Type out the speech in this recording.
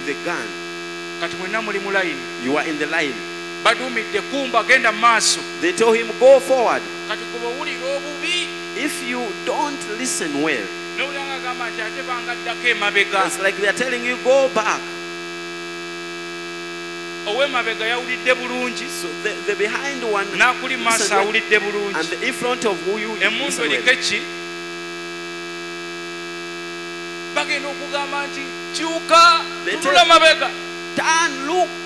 with the gun. kati mwenna muli mu line You are in the line. badumidde kumba genda maaso They told him, go forward. kati kuba owulira obubi If you don't listen well, nowulanga agamba nti ate bangaddako emabega it's like they are telling you, go back. ow'emabega yawulidde bulungi So the behind one, n'akuli maaso listen well, awulidde and bulungi the in front of who you emuntu listen eriko well. ki bagenda okugamba nti kyuka They tunula tell- mabega Turn, look.